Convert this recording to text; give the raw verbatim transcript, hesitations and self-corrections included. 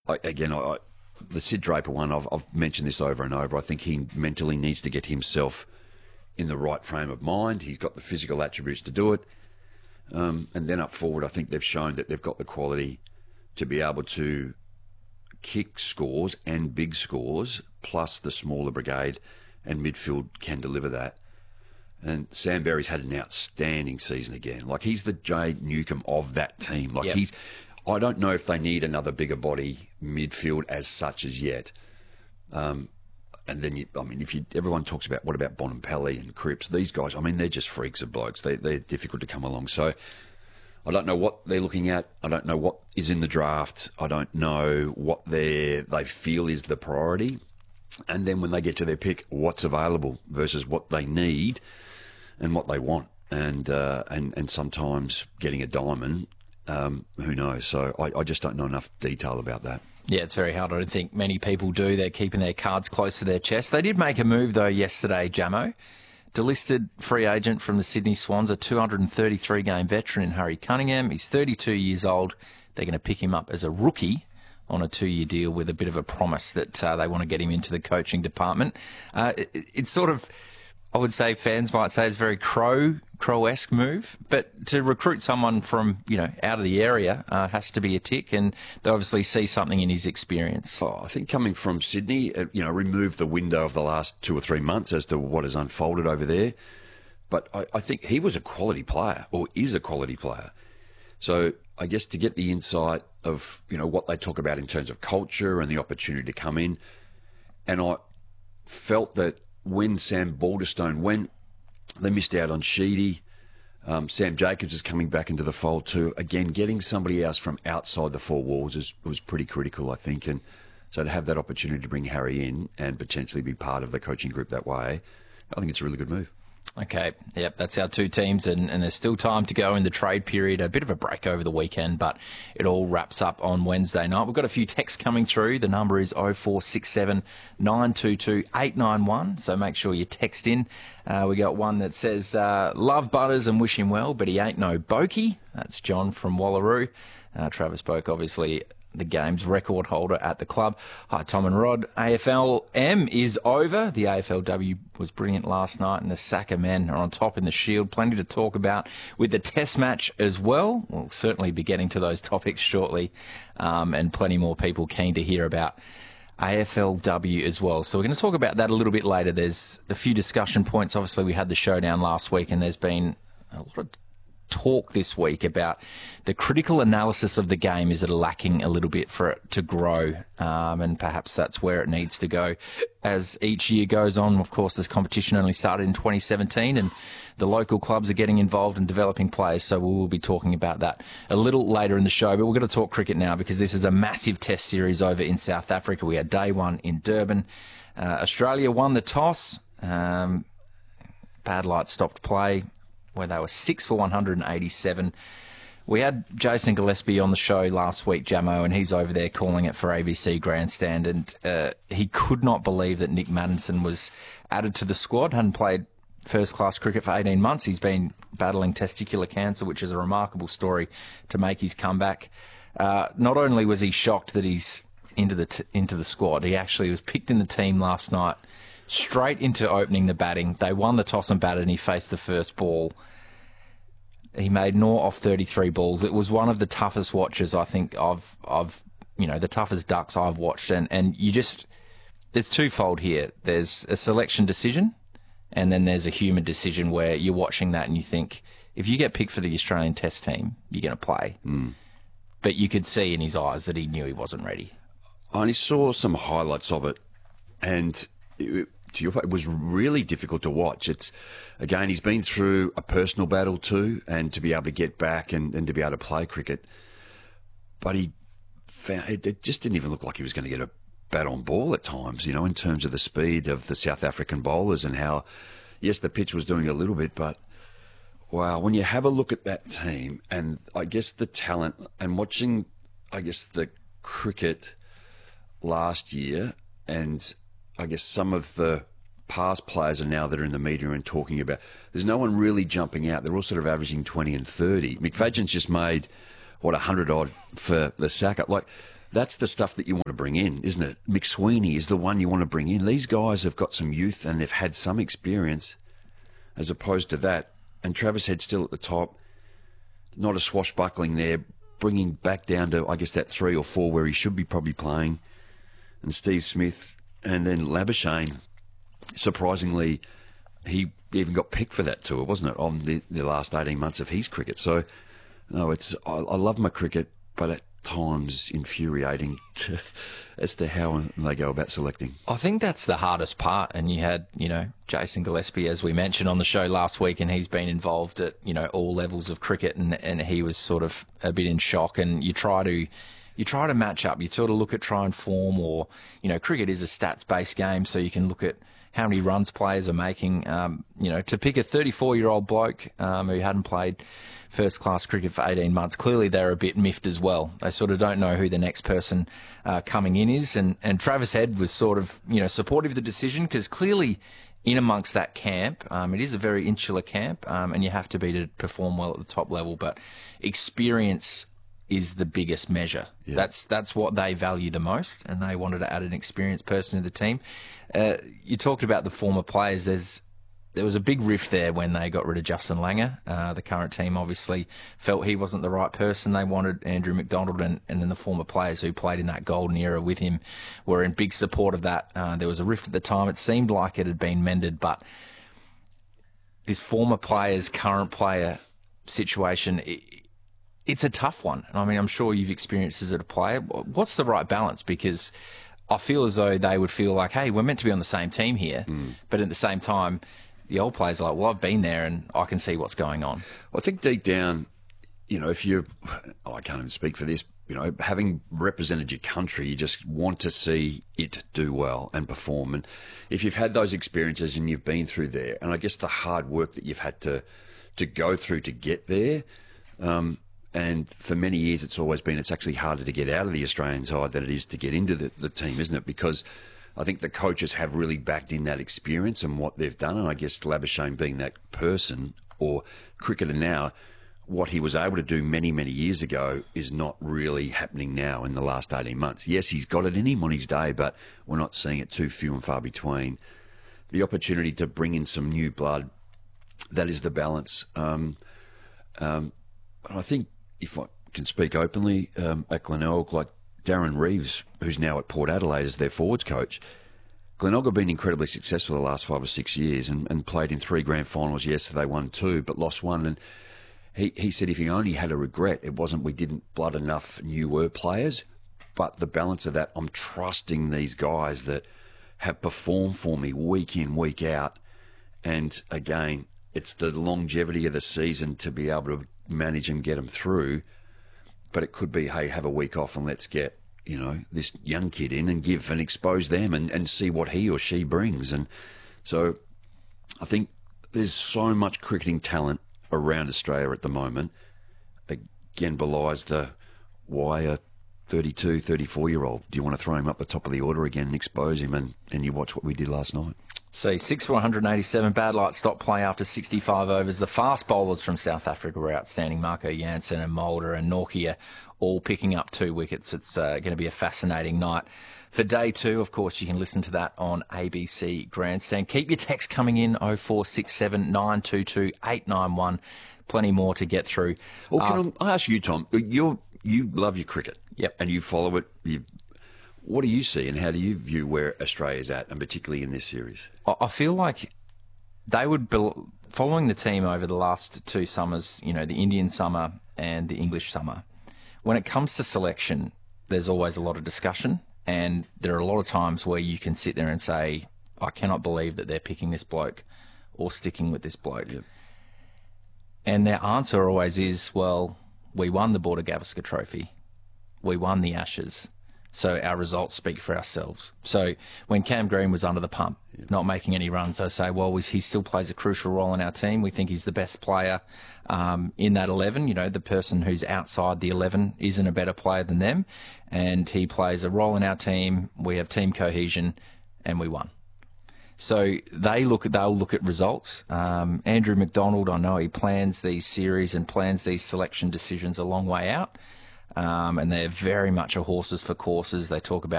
I, again, I, the Sid Draper one, I've, I've mentioned this over and over. I think he mentally needs to get himself in the right frame of mind. He's got the physical attributes to do it. Um, and then up forward, I think they've shown that they've got the quality to be able to kick scores and big scores, plus the smaller brigade and midfield can deliver that. And Sam Berry's had an outstanding season again. Like, he's the Jay Newcomb of that team. Like, yep. he's... I don't know if they need another bigger body midfield as such as yet. Um, and then, you, I mean, if you everyone talks about what about Bonampelli and Cripps, these guys, I mean, they're just freaks of blokes. They, they're difficult to come along. So I don't know what they're looking at. I don't know what is in the draft. I don't know what they they feel is the priority. And then when they get to their pick, what's available versus what they need and what they want. And uh, and and sometimes getting a diamond, um, who knows? So I, I just don't know enough detail about that. Yeah, it's very hard. I don't think many people do. They're keeping their cards close to their chest. They did make a move, though, yesterday, Jamo. Delisted free agent from the Sydney Swans, a two hundred thirty-three game veteran in Harry Cunningham. He's thirty-two years old. They're going to pick him up as a rookie on a two-year deal with a bit of a promise that uh, they want to get him into the coaching department. Uh, it, it's sort of, I would say, fans might say it's a very Crow, Crow-esque move, but to recruit someone from, you know, out of the area uh, has to be a tick, and they obviously see something in his experience. Oh, I think coming from Sydney, uh, you know, remove the window of the last two or three months as to what has unfolded over there, but I, I think he was a quality player, or is a quality player. So I guess to get the insight of, you know, what they talk about in terms of culture and the opportunity to come in, and I felt that when Sam Balderstone went, they missed out on Sheedy. Um, Sam Jacobs is coming back into the fold too. Again, getting somebody else from outside the four walls is, was pretty critical, I think. And so to have that opportunity to bring Harry in and potentially be part of the coaching group that way, I think it's a really good move. Okay, yep, that's our two teams, and, and there's still time to go in the trade period. A bit of a break over the weekend, but it all wraps up on Wednesday night. We've got a few texts coming through. The number is oh four six seven, nine two two, eight nine one, so make sure you text in. Uh, we got one that says, uh, love Butters and wish him well, but he ain't no bokey. That's John from Wallaroo. Uh, Travis Boak, obviously the game's record holder at the club. Hi, Tom and Rod. A F L M is over. The A F L W was brilliant last night, and the Saka men are on top in the Shield. Plenty to talk about with the Test match as well. We'll certainly be getting to those topics shortly, um, and plenty more people keen to hear about A F L W as well. So we're going to talk about that a little bit later. There's a few discussion points. Obviously, we had the showdown last week, and there's been a lot of talk this week about the critical analysis of the game. Is it lacking a little bit for it to grow? Um, and perhaps that's where it needs to go as each year goes on. Of course, this competition only started in twenty seventeen, and the local clubs are getting involved in developing players, so we will be talking about that a little later in the show. But we're going to talk cricket now, because this is a massive test series over in South Africa. We had day one in Durban. Uh, Australia won the toss. Um, bad light stopped play, where they were six for one hundred eighty-seven. We had Jason Gillespie on the show last week, Jamo, and he's over there calling it for A B C Grandstand, and uh, he could not believe that Nick Maddinson was added to the squad. Hadn't played first-class cricket for eighteen months. He's been battling testicular cancer, which is a remarkable story to make his comeback. Uh, not only was he shocked that he's into the t- into the squad, he actually was picked in the team last night, straight into opening the batting. They won the toss and batted, and he faced the first ball. He made naught off thirty-three balls. It was one of the toughest watches, I think, I've, I've, you know, the toughest ducks I've watched. And, and you just, there's twofold here. There's a selection decision, and then there's a human decision where you're watching that and you think, if you get picked for the Australian Test team, you're going to play. Mm. But you could see in his eyes that he knew he wasn't ready. I only saw some highlights of it, and it, to your point, it was really difficult to watch. It's, again, he's been through a personal battle too, and to be able to get back and, and to be able to play cricket. But he found, it, it just didn't even look like he was going to get a bat on ball at times, you know, in terms of the speed of the South African bowlers and how, yes, the pitch was doing a little bit, but wow, when you have a look at that team and I guess the talent and watching, I guess, the cricket last year, and I guess some of the past players are now that are in the media and talking about, there's no one really jumping out. They're all sort of averaging twenty and thirty. McFadgen's just made, what, one hundred odd for the Saka. Like, that's the stuff that you want to bring in, isn't it? McSweeney is the one you want to bring in. These guys have got some youth and they've had some experience as opposed to that. And Travis Head still at the top, not a swashbuckling there, bringing back down to, I guess, that three or four where he should be probably playing. And Steve Smith and then Labuschagne, surprisingly, he even got picked for that tour, wasn't it, on the, the last eighteen months of his cricket. So, no, it's I, I love my cricket, but at times infuriating to, as to how they go about selecting. I think that's the hardest part. And you had, you know, Jason Gillespie, as we mentioned on the show last week, and he's been involved at, you know, all levels of cricket, and, and he was sort of a bit in shock. And you try to you try to match up. You sort of look at try and form, or, you know, cricket is a stats-based game, so you can look at how many runs players are making. Um, you know, to pick a thirty-four-year-old bloke um, who hadn't played first-class cricket for eighteen months, clearly they're a bit miffed as well. They sort of don't know who the next person uh, coming in is. And, and Travis Head was sort of, you know, supportive of the decision, because clearly in amongst that camp, um, it is a very insular camp, um, and you have to be to perform well at the top level. But experience is the biggest measure. Yeah. That's that's what they value the most, and they wanted to add an experienced person to the team. Uh, you talked about the former players. There's There was a big rift there when they got rid of Justin Langer. Uh, the current team obviously felt he wasn't the right person. They wanted Andrew McDonald, and, and then the former players who played in that golden era with him were in big support of that. Uh, there was a rift at the time. It seemed like it had been mended, but this former players, current player situation, it, it's a tough one. I mean, I'm sure you've experienced as a player. What's the right balance? Because I feel as though they would feel like, hey, we're meant to be on the same team here, mm. but at the same time, the old players are like, well, I've been there and I can see what's going on. I think deep down, you know, if you, oh, I can't even speak for this, you know, having represented your country, you just want to see it do well and perform. And if you've had those experiences and you've been through there, and I guess the hard work that you've had to to go through to get there, um, and for many years it's always been, it's actually harder to get out of the Australian side than it is to get into the, the team, isn't it? Because I think the coaches have really backed in that experience and what they've done, and I guess Labuschagne being that person, or cricketer now, what he was able to do many, many years ago is not really happening now in the last eighteen months. Yes, he's got it in him on his day, but we're not seeing it, too few and far between. The opportunity to bring in some new blood, that is the balance. Um, um, I think, if I can speak openly, um, at Glenelg, like Darren Reeves, who's now at Port Adelaide as their forwards coach, Glenelg have been incredibly successful the last five or six years and, and played in three grand finals. Yes, they won two, but lost one. And he, he said if he only had a regret, it wasn't we didn't blood enough newer players, but the balance of that, I'm trusting these guys that have performed for me week in, week out. And again, it's the longevity of the season to be able to manage and get them through. But it could be, hey, have a week off and let's get, you know, this young kid in and give and expose them and, and see what he or she brings. And so I think there's so much cricketing talent around Australia at the moment. Again, belies the why a thirty-two, thirty-four-year-old. Do you want to throw him up the top of the order again and expose him? And, and you watch what we did last night. See, six for one hundred eighty-seven, bad light stop play after sixty-five overs. The fast bowlers from South Africa were outstanding. Marco Jansen and Mulder and Nortje all picking up two wickets. It's uh, going to be a fascinating night. For day two, of course, you can listen to that on A B C Grandstand. Keep your text coming in, oh four six seven, nine two two, eight nine one. Plenty more to get through. Well, can uh, I ask you, Tom, you you love your cricket. Yep. And you follow it. You What do you see and how do you view where Australia's at, and particularly in this series? I feel like they would be following the team over the last two summers, you know, the Indian summer and the English summer. When it comes to selection, there's always a lot of discussion, and there are a lot of times where you can sit there and say, I cannot believe that they're picking this bloke or sticking with this bloke. Yep. And their answer always is, well, we won the Border Gavaskar Trophy. We won the Ashes. So our results speak for ourselves. So when Cam Green was under the pump, yeah. not making any runs, they say, well, he still plays a crucial role in our team. We think he's the best player um, in that eleven. You know, the person who's outside the eleven isn't a better player than them. And he plays a role in our team. We have team cohesion and we won. So they look at, they'll look at results. Um, Andrew McDonald, I know he plans these series and plans these selection decisions a long way out. Um, and they're very much a horses for courses. They talk about